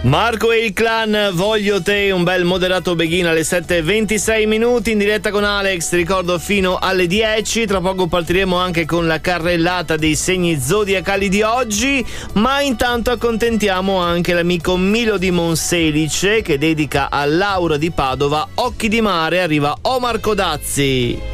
Marco e il clan, voglio te, un bel moderato Beghin alle 7:26 in diretta con Alex, ti ricordo fino alle 10. Tra poco partiremo anche con la carrellata dei segni zodiacali di oggi, ma intanto accontentiamo anche l'amico Milo di Monselice che dedica a Laura di Padova Occhi di mare. Arriva Omar Codazzi.